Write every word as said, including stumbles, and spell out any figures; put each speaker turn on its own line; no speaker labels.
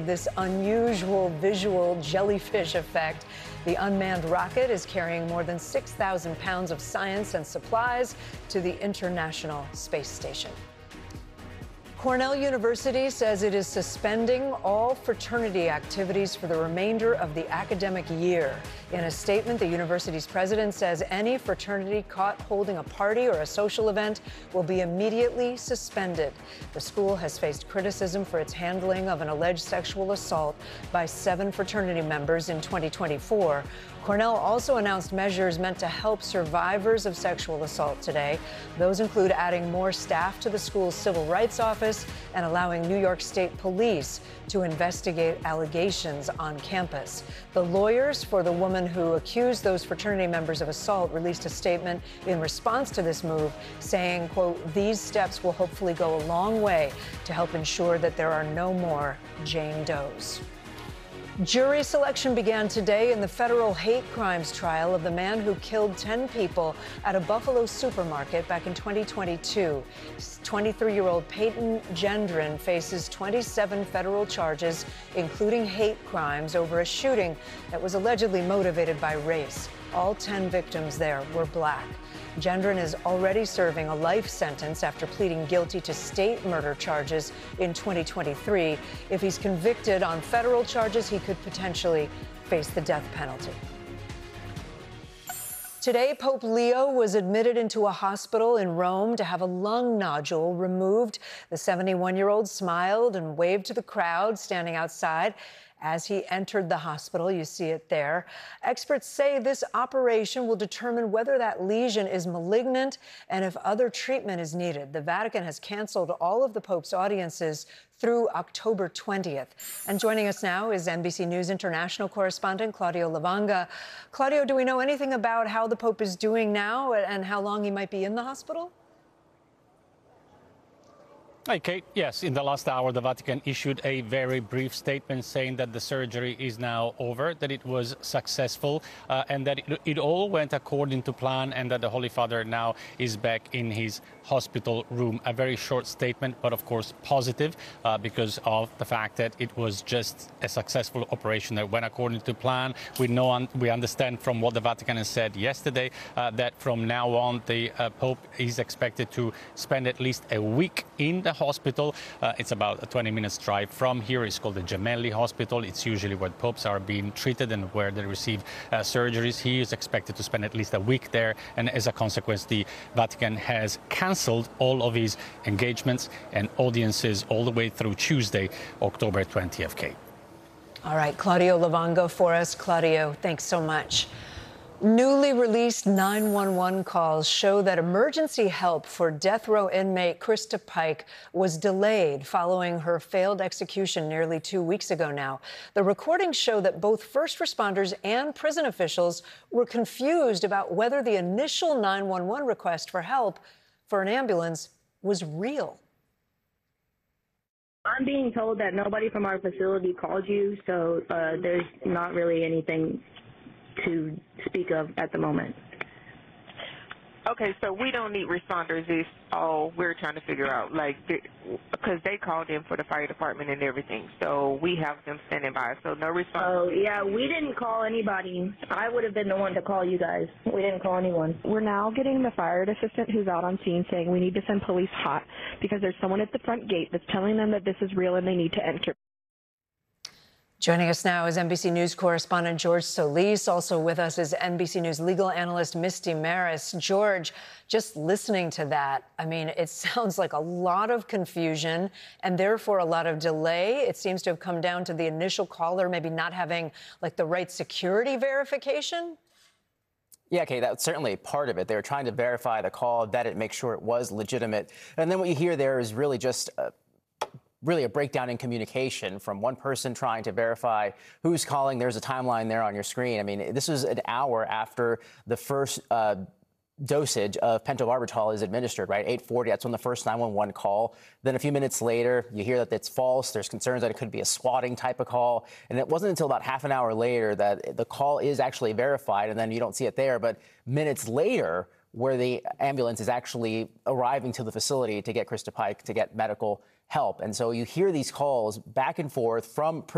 this unusual visual jellyfish effect. The unmanned rocket is carrying more than six thousand pounds of science and supplies to the International Space Station. Cornell University says it is suspending all fraternity activities for the remainder of the academic year. In a statement, the university's president says any fraternity caught holding a party or a social event will be immediately suspended. The school has faced criticism for its handling of an alleged sexual assault by seven fraternity members in twenty twenty-four. Cornell also announced measures meant to help survivors of sexual assault today. Those include adding more staff to the school's civil rights office and allowing New York State Police to investigate allegations on campus. The lawyers for the woman who accused those fraternity members of assault released a statement in response to this move, saying, quote, "These steps will hopefully go a long way to help ensure that there are no more Jane Does." Jury selection began today in the federal hate crimes trial of the man who killed ten people at a Buffalo supermarket back in twenty twenty-two. twenty-three-year-old Peyton Gendron faces twenty-seven federal charges, including hate crimes, over a shooting that was allegedly motivated by race. All ten victims there were black. Gendron is already serving a life sentence after pleading guilty to state murder charges in twenty twenty-three. If he's convicted on federal charges, he could potentially face the death penalty. Today, Pope Leo was admitted into a hospital in Rome to have a lung nodule removed. The seventy-one-year-old smiled and waved to the crowd standing outside as he entered the hospital. You see it there. Experts say this operation will determine whether that lesion is malignant and if other treatment is needed. The Vatican has canceled all of the Pope's audiences through October twentieth. And joining us now is N B C News international correspondent Claudio Lavanga. Claudio, do we know anything about how the Pope is doing now and how long he might be in the hospital?
Hi, Kate. Yes, in the last hour, the Vatican issued a very brief statement saying that the surgery is now over, that it was successful, uh, and that it, it all went according to plan, and that the Holy Father now is back in his hospital room. A very short statement, but of course positive, uh, because of the fact that it was just a successful operation that went according to plan. We know, un we understand from what the Vatican has said yesterday uh, that from now on the uh, Pope is expected to spend at least a week in the hospital. Uh, it's about a twenty minutes drive from here. It's called the Gemelli Hospital. It's usually where popes are being treated and where they receive uh, surgeries. He is expected to spend at least a week there, and as a consequence, the Vatican has cancelled all of his engagements and audiences all the way through Tuesday, October twentieth. Kate.
All right, Claudio Lavanga for us. Claudio, thanks so much. Newly released nine one one calls show that emergency help for death row inmate Krista Pike was delayed following her failed execution nearly two weeks ago now. The recordings show that both first responders and prison officials were confused about whether the initial nine one one request for help for an ambulance was real.
I'm being told that nobody from our facility called you, so uh, there's not really anything to speak of at the moment.
Okay, so we don't need responders. It's all we're trying to figure out, like, because they called in for the fire department and everything, so we have them standing by, so no responders.
Oh, yeah, we didn't call anybody. I would have been the one to call you guys. We didn't call anyone.
We're now getting the fire assistant who's out on scene saying we need to send police hot because there's someone at the front gate that's telling them that this is real and they need to enter.
Joining us now is N B C News correspondent George Solis. Also with us is N B C News legal analyst Misty Maris. George, just listening to that, I mean, it sounds like a lot of confusion and therefore a lot of delay. It seems to have come down to the initial caller maybe not having like the right security verification.
Yeah, Kay, that's certainly part of it. They were trying to verify the call, vet it, make sure it was legitimate. And then what you hear there is really just uh, really a breakdown in communication from one person trying to verify who's calling. There's a timeline there on your screen. I mean, this was an hour after the first uh, dosage of pentobarbital is administered, right? eight forty, that's when the first nine one one call. Then a few minutes later, you hear that it's false. There's concerns that it could be a swatting type of call. And it wasn't until about half an hour later that the call is actually verified, and then you don't see it there. But minutes later, where the ambulance is actually arriving to the facility to get Krista Pike to get medical help. And so you hear these calls back and forth from